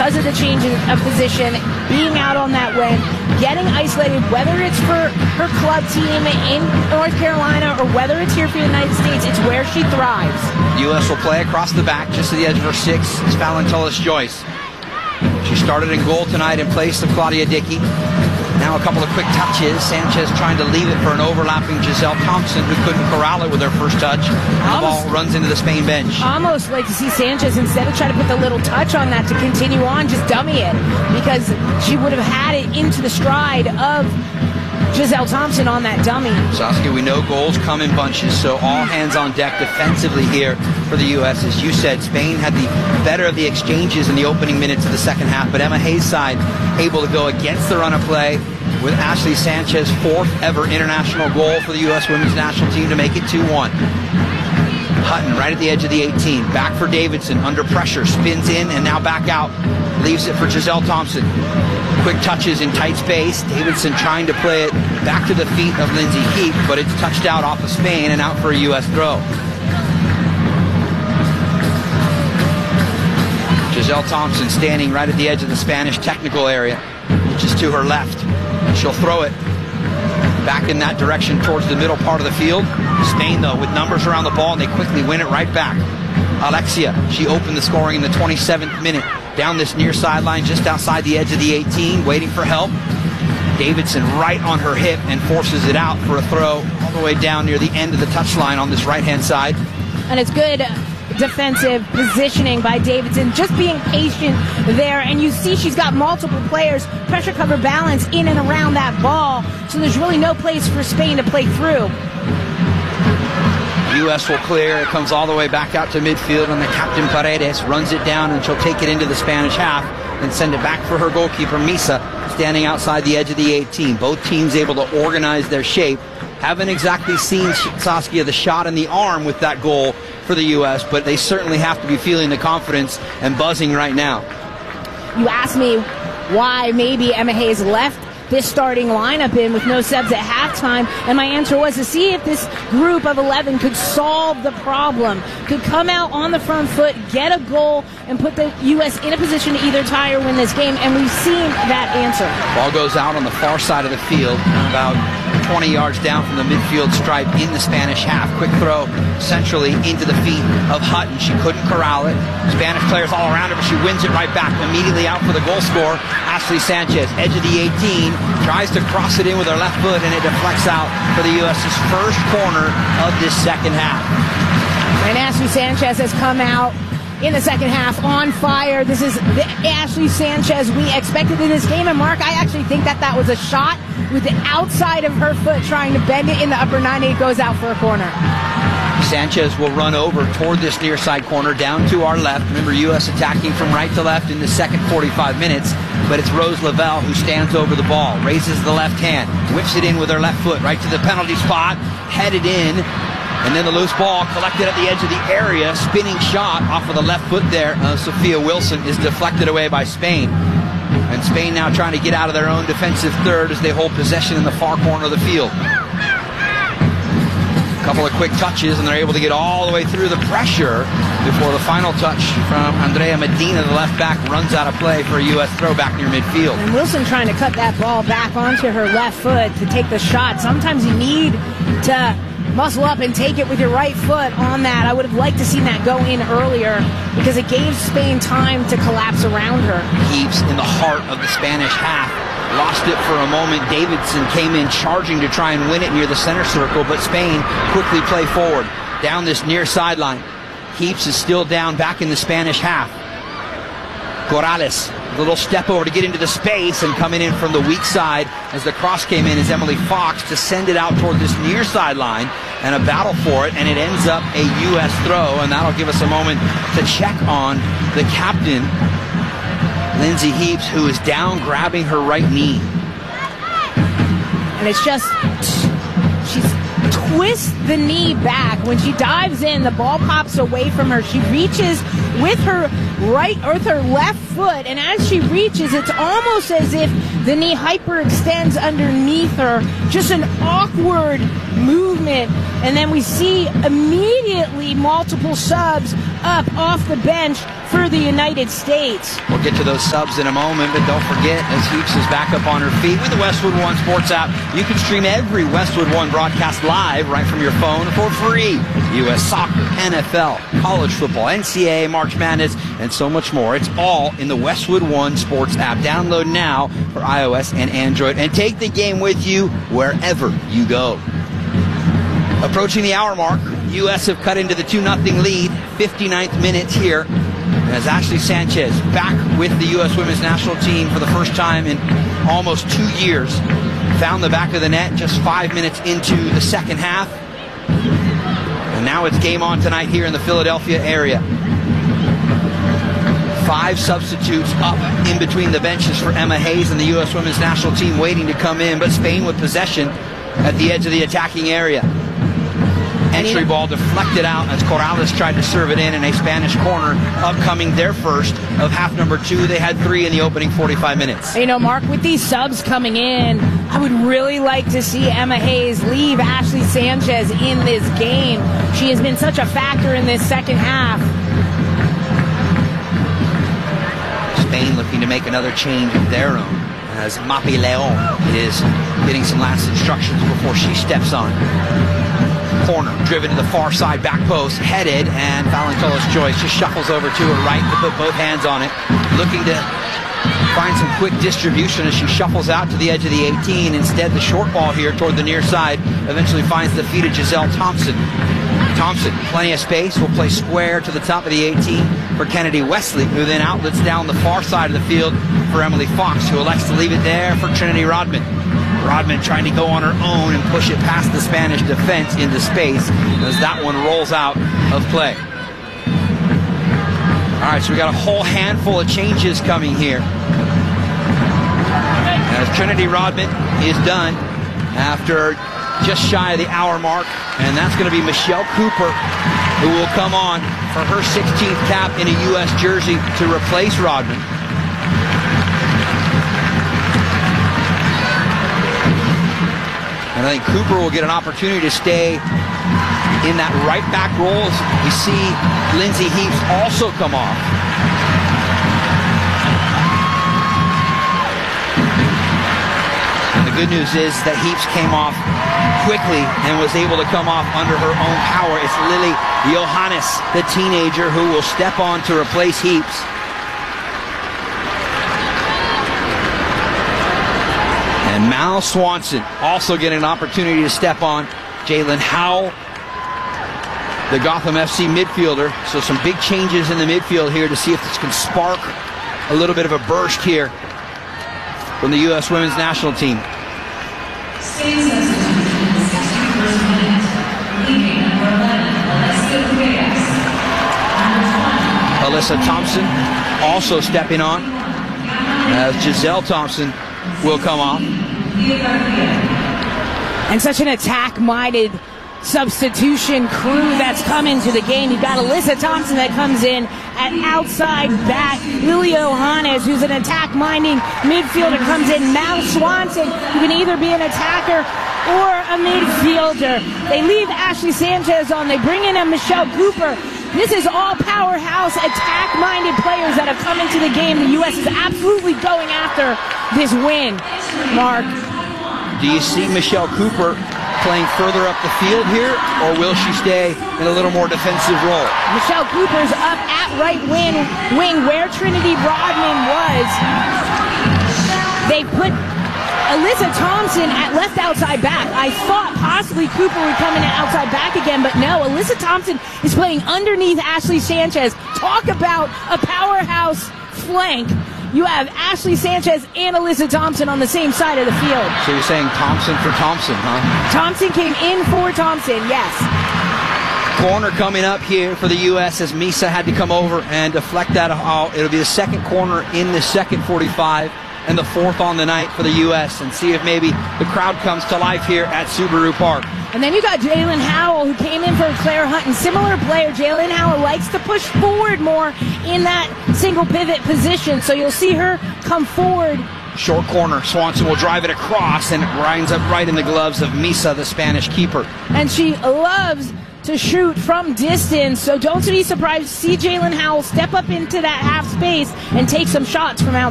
because of the change of position, being out on that wing, getting isolated, whether it's for her club team in North Carolina or whether it's here for the United States, it's where she thrives. U.S. will play across the back, just to the edge of her 6, is Valentulis Joyce. She started in goal tonight in place of Claudia Dickey. Now a couple of quick touches. Sanchez trying to leave it for an overlapping Giselle Thompson, who couldn't corral it with her first touch. And the ball runs into the Spain bench. Almost like to see Sanchez, instead of trying to put the little touch on that to continue on, just dummy it, because she would have had it into the stride of Giselle Thompson on that dummy. Saskia, we know goals come in bunches, so all hands on deck defensively here for the U.S. As you said, Spain had the better of the exchanges in the opening minutes of the second half, but Emma Hayes' side able to go against the run of play with Ashley Sanchez, 4th ever international goal for the U.S. women's national team to make it 2-1. Hutton right at the edge of the 18. Back for Davidson, under pressure, spins in and now back out. Leaves it for Giselle Thompson. Quick touches in tight space. Davidson trying to play it back to the feet of Lindsay Heap, but it's touched out off of Spain and out for a U.S. throw. Giselle Thompson standing right at the edge of the Spanish technical area, which is to her left. She'll throw it back in that direction towards the middle part of the field. Spain, though, with numbers around the ball, and they quickly win it right back. Alexia, she opened the scoring in the 27th minute. Down this near sideline, just outside the edge of the 18, waiting for help. Davidson right on her hip and forces it out for a throw all the way down near the end of the touchline on this right-hand side. And it's good defensive positioning by Davidson, just being patient there, and you see she's got multiple players, pressure cover balance in and around that ball, so there's really no place for Spain to play through. U.S. will clear. It comes all the way back out to midfield, and the captain Paredes runs it down, and she'll take it into the Spanish half and send it back for her goalkeeper Misa, standing outside the edge of the 18. Both teams able to organize their shape. Haven't exactly seen, Saskia, the shot in the arm with that goal for the U.S., but they certainly have to be feeling the confidence and buzzing right now. You asked me why maybe Emma Hayes left this starting lineup in with no subs at halftime, and my answer was to see if this group of 11 could solve the problem, could come out on the front foot, get a goal, and put the U.S. in a position to either tie or win this game, and we've seen that answer. Ball goes out on the far side of the field, about 20 yards down from the midfield stripe in the Spanish half. Quick throw centrally into the feet of Hutton. She couldn't corral it. Spanish players all around her, but she wins it right back. Immediately out for the goal scorer, Ashley Sanchez, edge of the 18, tries to cross it in with her left foot, and it deflects out for the U.S.'s first corner of this second half. And Ashley Sanchez has come out in the second half on fire. This is the Ashley Sanchez we expected in this game. And Mark, I actually think that was a shot with the outside of her foot trying to bend it in the upper 90. It goes out for a corner. Sanchez will run over toward this near side corner down to our left. Remember, U.S. attacking from right to left in the second 45 minutes, but it's Rose Lavelle who stands over the ball, raises the left hand, whips it in with her left foot right to the penalty spot, headed in, and then the loose ball collected at the edge of the area, spinning shot off of the left foot there. Sophia Wilson is deflected away by Spain. And Spain now trying to get out of their own defensive third as they hold possession in the far corner of the field. A couple of quick touches, and they're able to get all the way through the pressure before the final touch from Andrea Medina, the left back, runs out of play for a U.S. throwback near midfield. And Wilson trying to cut that ball back onto her left foot to take the shot. Sometimes you need to muscle up and take it with your right foot on that. I would have liked to see that go in earlier because it gave Spain time to collapse around her. Heaps in the heart of the Spanish half. Lost it for a moment. Davidson came in charging to try and win it near the center circle, but Spain quickly play forward down this near sideline. Heaps is still down back in the Spanish half. Corrales, a little step over to get into the space, and coming in from the weak side as the cross came in is Emily Fox to send it out toward this near sideline, and a battle for it, and it ends up a U.S. throw, and that'll give us a moment to check on the captain, Lindsay Heaps, who is down grabbing her right knee. And it's just, she's twists the knee back. When she dives in, the ball pops away from her. She reaches with her right or with her left foot, and as she reaches, it's almost as if the knee hyperextends underneath her. Just an awkward movement And then we see immediately multiple subs up off the bench for the United States. We'll get to those subs in a moment, but don't forget, as Heaps is back up on her feet with the Westwood One Sports app, you can stream every Westwood One broadcast live right from your phone for free. U.S. soccer, NFL, college football, NCAA, March Madness, and so much more. It's all in the Westwood One Sports app. Download now for iOS and Android, and take the game with you wherever you go. Approaching the hour mark, U.S. have cut into the 2-0 lead, 59th minute here, as Ashley Sanchez back with the U.S. women's national team for the first time in almost 2 years. Found the back of the net just 5 minutes into the second half. And now it's game on tonight here in the Philadelphia area. 5 substitutes up in between the benches for Emma Hayes and the U.S. women's national team waiting to come in, but Spain with possession at the edge of the attacking area. Entry ball deflected out as Corrales tried to serve it in a Spanish corner, upcoming their first of half number 2. They had 3 in the opening 45 minutes. You know, Mark, with these subs coming in, I would really like to see Emma Hayes leave Ashley Sanchez in this game. She has been such a factor in this second half. Spain looking to make another change of their own, as Mapi Leon is getting some last instructions before she steps on. Corner, driven to the far side, back post, headed, and Valentolas Joyce just shuffles over to her right to put both hands on it, looking to find some quick distribution as she shuffles out to the edge of the 18. Instead, the short ball here toward the near side eventually finds the feet of Giselle Thompson. Thompson, plenty of space, will play square to the top of the 18 for Kennedy Wesley, who then outlets down the far side of the field for Emily Fox, who elects to leave it there for Trinity Rodman. Rodman trying to go on her own and push it past the Spanish defense into space as that one rolls out of play. All right, so we got a whole handful of changes coming here. As Trinity Rodman is done after just shy of the hour mark, and that's going to be Michelle Cooper, who will come on for her 16th cap in a U.S. jersey to replace Rodman. And I think Cooper will get an opportunity to stay in that right back role as we see Lindsay Heaps also come off. And the good news is that Heaps came off quickly and was able to come off under her own power. It's Lily Johannes, the teenager, who will step on to replace Heaps. And Mal Swanson also getting an opportunity to step on. Jalen Howell, the Gotham FC midfielder. So some big changes in the midfield here to see if this can spark a little bit of a burst here from the U.S. women's national team. Alyssa Thompson also stepping on as Giselle Thompson will come off. And such an attack-minded substitution crew that's come into the game. You've got Alyssa Thompson that comes in at outside back. Lily Johannes, who's an attack-minding midfielder, comes in. Mal Swanson, who can either be an attacker or a midfielder. They leave Ashley Sanchez on. They bring in a Michelle Cooper. This is all powerhouse, attack-minded players that have come into the game. The U.S. is absolutely going after this win, Mark. Do you see Michelle Cooper playing further up the field here, or will she stay in a little more defensive role? Michelle Cooper's up at right wing where Trinity Rodman was. They put Alyssa Thompson at left outside back. I thought possibly Cooper would come in at outside back again, but no, Alyssa Thompson is playing underneath Ashley Sanchez. Talk about a powerhouse flank. You have Ashley Sanchez and Alyssa Thompson on the same side of the field. So you're saying Thompson for Thompson, huh? Thompson came in for Thompson, yes. Corner coming up here for the U.S. as Misa had to come over and deflect that out. It'll be the second corner in the second 45 and the fourth on the night for the U.S. and see if maybe the crowd comes to life here at Subaru Park. And then you got Jalen Howell, who came in for Claire Hunt, and similar player. Jalen Howell likes to push forward more in that single pivot position, so you'll see her come forward Short corner, Swanson will drive it across, and it winds up right in the gloves of Misa, the Spanish keeper. And she loves to shoot from distance, so don't be surprised to see Jalen Howell step up into that half space and take some shots from outside.